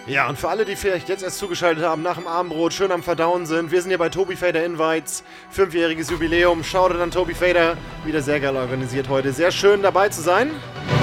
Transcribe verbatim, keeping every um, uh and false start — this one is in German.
Ja, und für alle, die vielleicht jetzt erst zugeschaltet haben, nach dem Abendbrot schön am Verdauen sind, wir sind hier bei Tobi Fader Invites, fünfjähriges Jubiläum. Shoutout an Tobi Fader, wieder sehr geil organisiert heute. Sehr schön dabei zu sein.